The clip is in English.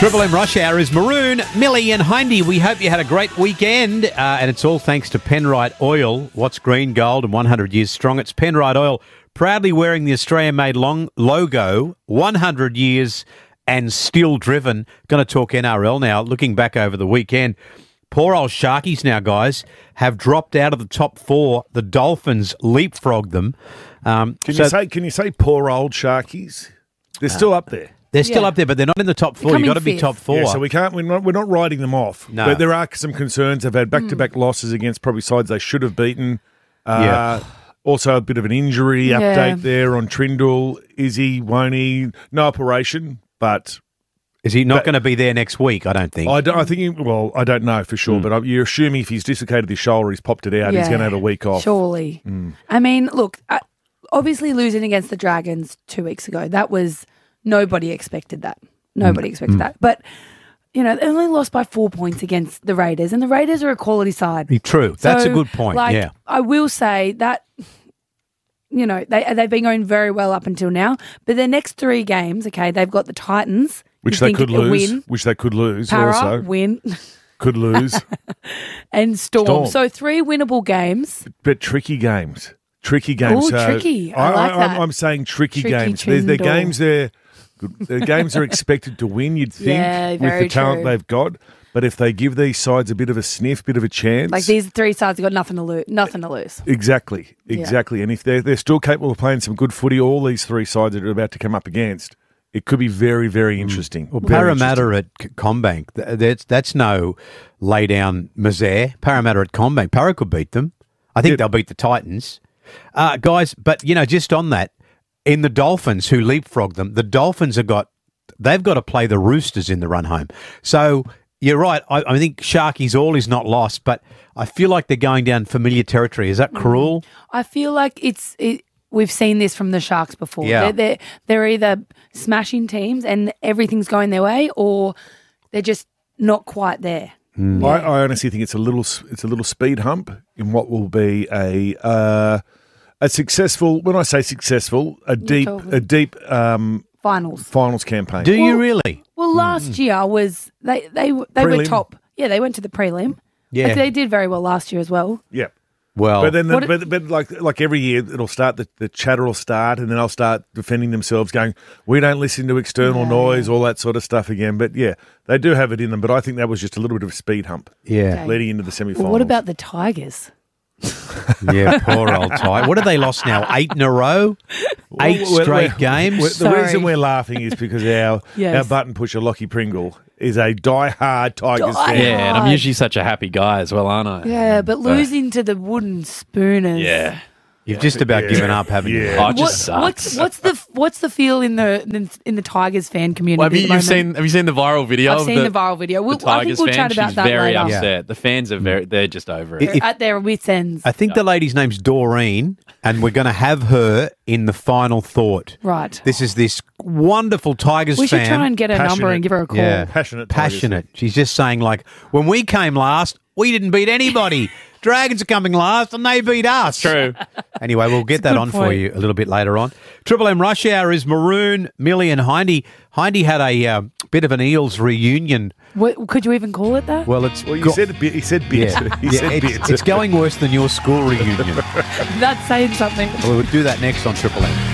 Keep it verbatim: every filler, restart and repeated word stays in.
Triple M Rush Hour is Maroon, Millie and Hindy. We hope you had a great weekend, uh, and it's all thanks to Penrite Oil. What's green, gold, and one hundred years strong? It's Penrite Oil, proudly wearing the Australian-made long logo, one hundred years and still driven. Going to talk N R L now. Looking back over the weekend, poor old Sharkies now, guys, have dropped out of the top four. The Dolphins leapfrogged them. Um, can so you say? Can you say poor old Sharkies? They're still up there. They're still Yeah. up there, but they're not in the top four. They're You've got to coming be top fifth. four. Yeah, so we can't. We're not, we're not writing them off. No. But there are some concerns. They've had back-to-back losses against probably sides they should have beaten. Uh, Yeah. Also, a bit of an injury Yeah. update there on Trindle. Is he? Won't he? No operation, but Is he not But- going to be there next week? I don't think. I, don't, I think. He, well, I don't know for sure, but I, you're assuming if he's dislocated his shoulder, he's popped it out. He's Yeah. going to have a week off. Surely. I mean, look, I, obviously losing against the Dragons two weeks ago, that was, nobody expected that. Nobody expected that. But, you know, they only lost by four points against the Raiders, and the Raiders are a quality side. True. That's a So, good point. like, yeah. I will say that, you know, they, they've been going very well up until now, but their next three games, okay, they've got the Titans, Which you they think could a lose. win, Which they could lose Para, also. win, Could lose. and Storm. Storm. So three winnable games. But tricky games. Tricky games. Ooh, So tricky. I like I'm- that. I'm saying tricky, Tricky games. They're, they're Trindle. games they're, they're games they're expected to win, you'd think, Yeah, with very the talent true. they've got. But if they give these sides a bit of a sniff, bit of a chance. Like these three sides have got nothing to lose. Nothing to lose. Exactly. Exactly. And if they're, they're still capable of playing some good footy, all these three sides that are about to come up against, it could be very, very interesting. Well, Very Parramatta at C- Combank, th- that's, that's no lay down misère. Parramatta at Combank, Para could beat them. I think Yeah. they'll beat the Titans. Uh, guys, but, you know, just on that, in the Dolphins who leapfrogged them, the Dolphins have got, they've got to play the Roosters in the run home. So you're right. I, I think Sharkies all is not lost, but I feel like they're going down familiar territory. Is that cruel? I feel like it's. It, we've seen this from the Sharks before. Yeah. They're, they're they're either smashing teams and everything's going their way, or they're just not quite there. I, I honestly think it's a little it's a little speed hump in what will be a uh, a successful. When I say successful, a deep talking- a deep um, Finals. finals campaign. Do you Well- really? Well, last year was they they they were Prelim. top. Yeah, they went to the prelim. Yeah. Like, they did very well last year as well. yeah. Well, But then, the, What- but, but like like every year, it'll start. The, the chatter will start, and then they'll start defending themselves, going, "We don't listen to external Yeah. noise, all that sort of stuff." Again, but yeah, they do have it in them. But I think that was just a little bit of a speed hump yeah. Okay. leading into the semi-finals. Well, what about the Tigers? Yeah, poor old Ty. What have they lost now? Eight in a row? Eight Well, we're- straight we're- games? we're- the Sorry. reason we're laughing is because our Yes. our button pusher Lockie Pringle is a die-hard Tigers Die- fan. Yeah, and I'm God. usually such a happy guy as well, aren't I? Yeah, but losing to the wooden spooners. Yeah. You've just about Yeah. given up, haven't you? Yeah. Oh, it What, just sucks. what's what's the what's the feel in the in the Tigers fan community? Well, have you, at the you've moment? seen have you seen the viral video? I've of seen the, viral video. We'll, the I think Tigers we'll fan? chat about She's that very later. upset. The fans are very they're just over it. If- At their wits' ends. I think the lady's name's Doreen, and we're going to have her in the final thought. Right. This is this wonderful Tigers We should fan. try and get a number passionate. and give her a call. yeah, Passionate Tigers passionate. She's just saying, like, when we came last, we didn't beat anybody. Dragons are coming last, and they beat us. True. Anyway, we'll get a that good on for point. you a little bit later on. Triple M Rush Hour is Maroon, Millie and Hindy. Hindy had a uh, bit of an Eels reunion. What, could you even call it that? Well, it's Well, you go- said a bit. He said bit. yeah, He yeah, said it's, bit. it's going worse than your school reunion. That's saying something. We'll do that next on Triple M.